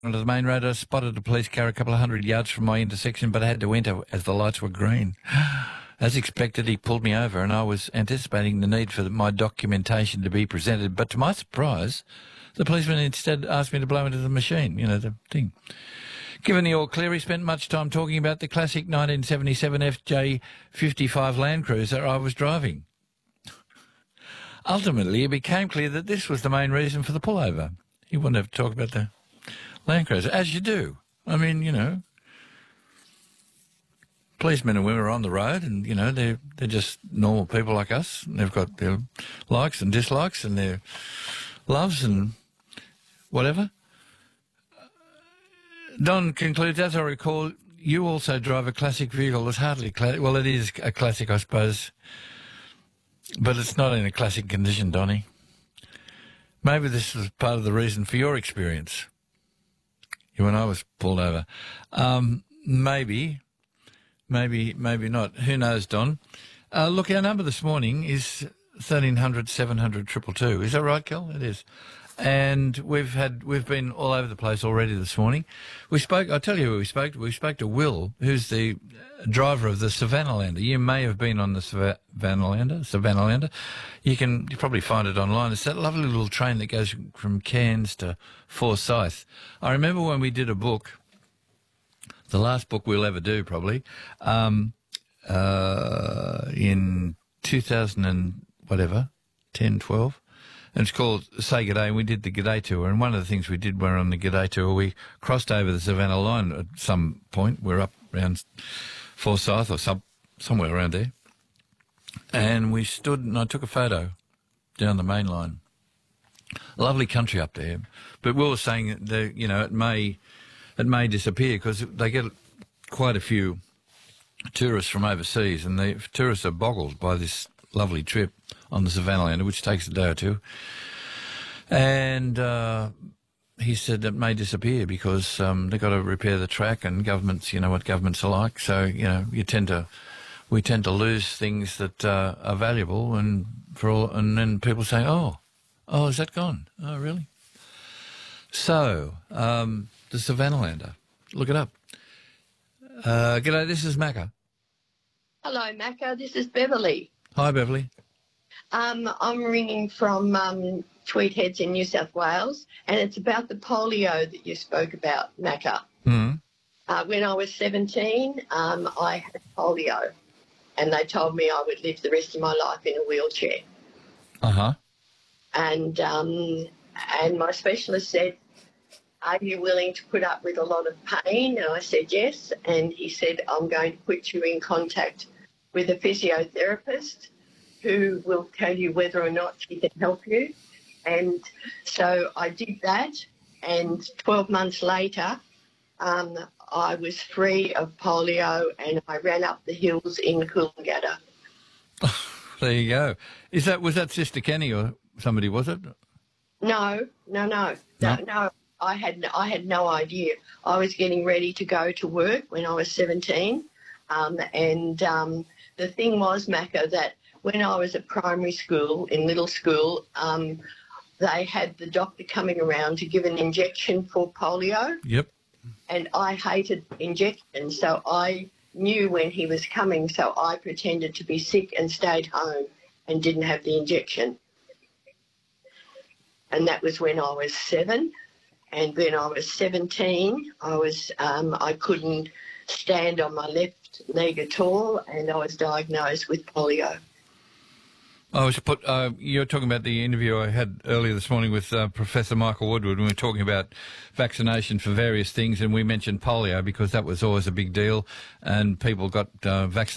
onto the main road. I spotted a police car a couple of 100 yards from my intersection, but I had to enter as the lights were green. As expected, he pulled me over, and I was anticipating the need for my documentation to be presented. But to my surprise, the policeman instead asked me to blow into the machine, the thing. Given the all clear, he spent much time talking about the classic 1977 FJ55 Land Cruiser I was driving. Ultimately, it became clear that this was the main reason for the pullover. He wanted to have to talk about the Land Cruiser, as you do. I mean, policemen and women are on the road and, they're just normal people like us. They've got their likes and dislikes and their loves and whatever. Don concludes, as I recall, you also drive a classic vehicle. It's hardly classic. Well, it is a classic, I suppose, but it's not in a classic condition, Donnie. Maybe this was part of the reason for your experience when I was pulled over. Maybe not. Who knows, Don? Look, our number this morning is 1300 700 222. Is that right, Kel? It is. And we've been all over the place already this morning. I'll tell you who we spoke to. We spoke to Will, who's the driver of the Savannah-lander. You may have been on the Savannah-lander. You probably find it online. It's that lovely little train that goes from Cairns to Forsyth. I remember when we did a book, the last book we'll ever do probably, in 2000 and whatever, 10, 12. And it's called Say G'day, and we did the G'day tour. And one of the things we did when we were on the G'day tour, we crossed over the Savannah line at some point. We're up around Forsyth or somewhere around there. And we stood and I took a photo down the main line. Lovely country up there. But we were saying that, it may disappear because they get quite a few tourists from overseas, and the tourists are boggled by this lovely trip on the Savannah-lander, which takes a day or two. And he said it may disappear because they've got to repair the track, and governments, what governments are like. So, we tend to lose things that are valuable, and then people say, oh, is that gone? Oh, really? So, the Savannah-lander. Look it up. G'day, this is Macca. Hello, Macca. This is Beverly. Hi, Beverly. I'm ringing from Tweed Heads in New South Wales, and it's about the polio that you spoke about, Macca. Mm-hmm. When I was 17, I had polio, and they told me I would live the rest of my life in a wheelchair. Uh-huh. And my specialist said, are you willing to put up with a lot of pain? And I said yes, and he said, I'm going to put you in contact with a physiotherapist who will tell you whether or not she can help you. And so I did that, and 12 months later, I was free of polio, and I ran up the hills in Coolangatta. There you go. Was that Sister Kenny or somebody, was it? No. I had no idea. I was getting ready to go to work when I was 17, the thing was, Macca, that when I was at primary school, in middle school, they had the doctor coming around to give an injection for polio. Yep. And I hated injections, so I knew when he was coming, so I pretended to be sick and stayed home and didn't have the injection. And that was when I was 7. And when I was 17, I couldn't stand on my left leg at all, and I was diagnosed with polio. You're talking about the interview I had earlier this morning with Professor Michael Woodward, when we were talking about vaccination for various things, and we mentioned polio because that was always a big deal, and people got vaccinated